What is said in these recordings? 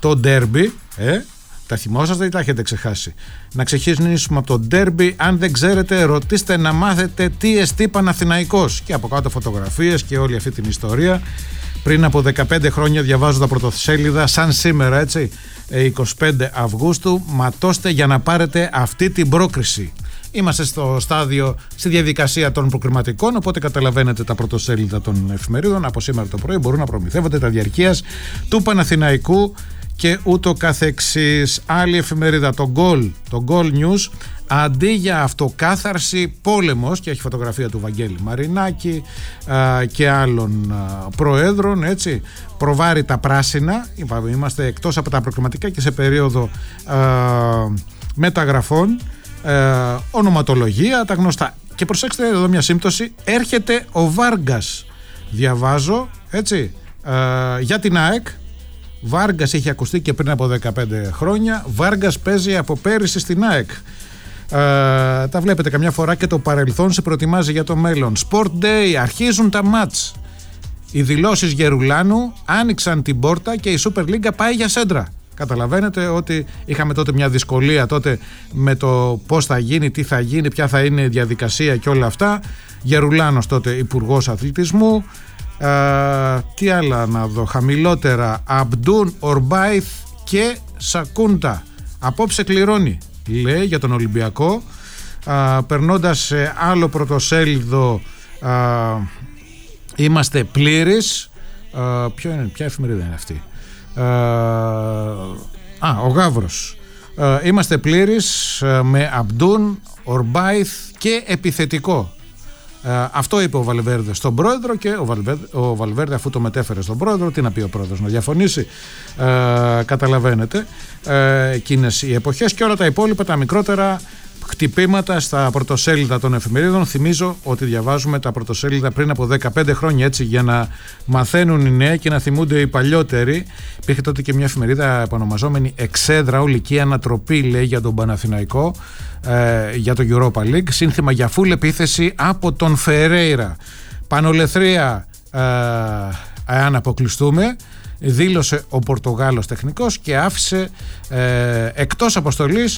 το ντέρμπι, τα θυμόσαστε ή τα έχετε ξεχάσει? Να ξεκινήσουμε από το ντέρμπι. Αν δεν ξέρετε, ρωτήστε να μάθετε τι εστί Παναθηναϊκός. Και από κάτω φωτογραφίες και όλη αυτή την ιστορία. Πριν από 15 χρόνια διαβάζω τα πρωτοσέλιδα, σαν σήμερα, έτσι, 25 Αυγούστου. Ματώστε για να πάρετε αυτή την πρόκριση. Είμαστε στο στάδιο, στη διαδικασία των προκριματικών, οπότε καταλαβαίνετε τα πρωτοσέλιδα των εφημερίδων από σήμερα το πρωί μπορούν να προμηθεύονται τα διαρκείας του Παναθηναϊκού και ούτω καθεξής. Άλλη εφημερίδα, το Goal News, αντί για αυτοκάθαρση, πόλεμος, και έχει φωτογραφία του Βαγγέλη Μαρινάκη και άλλων προέδρων, έτσι, προβάρει τα πράσινα. Είμαστε εκτός από τα προκριματικά και σε περίοδο μεταγραφών, ονοματολογία, τα γνωστά. Και προσέξτε εδώ μια σύμπτωση, έρχεται ο Βάργκας, διαβάζω, έτσι, για την ΑΕΚ. Βάργκας είχε ακουστεί και πριν από 15 χρόνια. Βάργκας παίζει από πέρυσι στην ΑΕΚ. Τα βλέπετε καμιά φορά και το παρελθόν σε προετοιμάζει για το μέλλον. Sport Day, αρχίζουν τα μάτς. Οι δηλώσεις Γερουλάνου άνοιξαν την πόρτα και η Super League πάει για σέντρα. Καταλαβαίνετε ότι είχαμε τότε μια δυσκολία τότε με το πώς θα γίνει, τι θα γίνει, ποια θα είναι η διαδικασία και όλα αυτά. Γερουλάνος τότε υπουργός αθλητισμού. Τι άλλα να δω, χαμηλότερα, Αμπντούν, Ορμπάιθ και Σακούντα. Απόψε κληρώνει, λέει, για τον Ολυμπιακό. Περνώντας σε άλλο πρωτοσέλιδο, είμαστε πλήρεις. Ποια εφημερίδα είναι αυτή? Ο Γαύρος. Είμαστε πλήρεις με Αμπντούν, Ορμπάιθ και επιθετικό. Αυτό είπε ο Βαλβέρδε στον πρόεδρο και ο Βαλβέρδε, αφού το μετέφερε στον πρόεδρο, τι να πει ο πρόεδρος, να διαφωνήσει? Καταλαβαίνετε, εκείνες οι εποχές και όλα τα υπόλοιπα, τα μικρότερα χτυπήματα στα πρωτοσέλιδα των εφημερίδων. Θυμίζω ότι διαβάζουμε τα πρωτοσέλιδα πριν από 15 χρόνια, έτσι, για να μαθαίνουν οι νέοι και να θυμούνται οι παλιότεροι. Υπήρχε τότε και μια εφημερίδα επωνομαζόμενη Εξέδρα, ολική ανατροπή, λέει, για τον Παναθηναϊκό, για το Europa League. Σύνθημα για φουλ επίθεση από τον Φερέιρα. Πανολεθρία, αν αποκλειστούμε, δήλωσε ο Πορτογάλος τεχνικός και άφησε εκτός αποστολής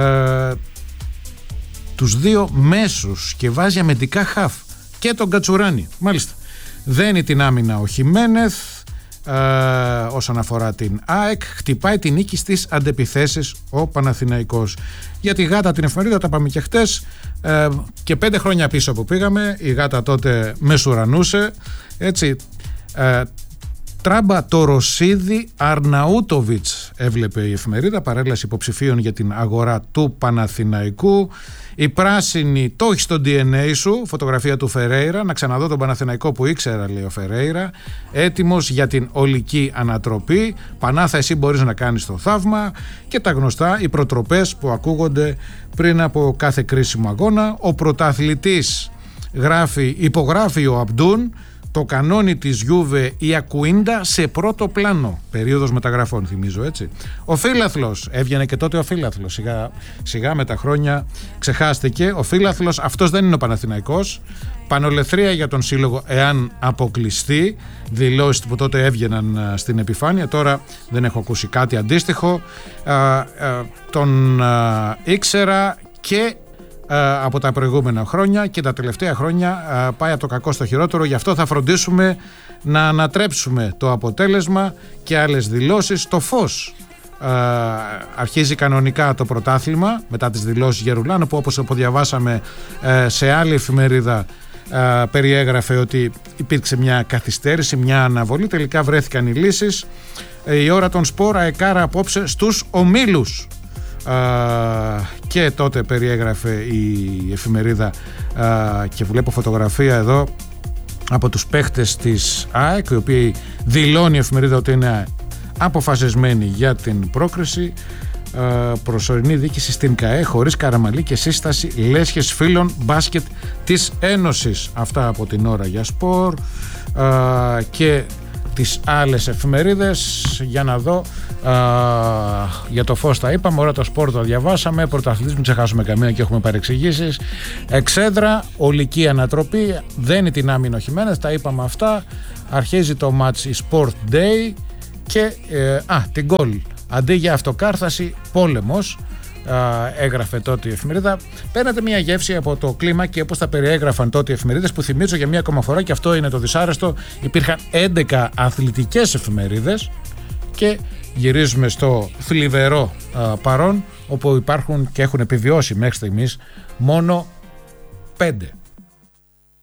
τους δύο μέσους και βάζει αμυντικά χαφ και τον Κατσουράνη. Μάλιστα, δένει την άμυνα ο Χιμένεθ. Όσον αφορά την ΑΕΚ, χτυπάει την νίκη στις αντεπιθέσεις ο Παναθηναϊκός. Για τη Γάτα την εφημερίδα τα πάμε και χτες, και 5 χρόνια πίσω που πήγαμε, η Γάτα τότε μεσουρανούσε, έτσι. Τράμπα το Ρωσίδη Αρναούτοβιτς έβλεπε η εφημερίδα, παρέλαση υποψηφίων για την αγορά του Παναθηναϊκού. Η πράσινη, το έχει στο DNA σου, φωτογραφία του Φερέιρα, να ξαναδώ τον Παναθηναϊκό που ήξερα, λέει ο Φερέιρα, έτοιμος για την ολική ανατροπή. Πανάθα, εσύ μπορείς να κάνεις το θαύμα, και τα γνωστά, οι προτροπές που ακούγονται πριν από κάθε κρίσιμο αγώνα. Ο πρωταθλητής υπογράφει ο Αμπντούν, το κανόνι της Γιούβε η Ακουίντα σε πρώτο πλάνο. Περίοδος μεταγραφών, θυμίζω, έτσι. Ο Φύλαθλος, έβγαινε και τότε ο Φύλαθλος. Σιγά με τα χρόνια ξεχάστηκε. Ο Φύλαθλος, αυτός δεν είναι ο Παναθηναϊκός. Πανολεθρία για τον σύλλογο εάν αποκλειστεί. Δηλώσεις που τότε έβγαιναν στην επιφάνεια. Τώρα δεν έχω ακούσει κάτι αντίστοιχο. Τον ήξερα και από τα προηγούμενα χρόνια, και τα τελευταία χρόνια πάει από το κακό στο χειρότερο. Γι' αυτό θα φροντίσουμε να ανατρέψουμε το αποτέλεσμα και άλλες δηλώσεις. Το φως αρχίζει κανονικά το πρωτάθλημα μετά τις δηλώσεις Γερουλάνου, που όπως διαβάσαμε σε άλλη εφημερίδα περιέγραφε ότι υπήρξε μια καθυστέρηση, μια αναβολή. Τελικά βρέθηκαν οι λύσεις. Η ώρα των σπόρα εκάρα απόψε στους ομίλους. Και τότε περιέγραφε η εφημερίδα, και βλέπω φωτογραφία εδώ από τους παίχτες της ΑΕΚ, οι οποίοι δηλώνει η εφημερίδα ότι είναι αποφασισμένοι για την πρόκριση. Προσωρινή διοίκηση στην ΚΑΕ χωρίς Καραμαλή και σύσταση λέσχες φίλων μπάσκετ της Ένωσης. Αυτά από την Ώρα για Σπορ. Και τις άλλες εφημερίδες, για να δω, για το φως τα είπαμε, Ώρα το Σπορ το διαβάσαμε, πρωταθλητής μην ξεχάσουμε καμία και έχουμε παρεξηγήσεις. Εξέδρα, ολική ανατροπή, δένει την άμυνα ο Χιμένεθ, τα είπαμε αυτά. Αρχίζει το match η Sport Day Και την γκολ, αντί για αυτοκάρθαση, πόλεμος, έγραφε τότε η εφημερίδα. Παίρνετε μια γεύση από το κλίμα και όπως τα περιέγραφαν τότε οι εφημερίδες, που θυμίζω για μία ακόμα φορά, και αυτό είναι το δυσάρεστο, υπήρχαν 11 αθλητικές εφημερίδες και γυρίζουμε στο θλιβερό παρόν, όπου υπάρχουν και έχουν επιβιώσει μέχρι στιγμής μόνο 5.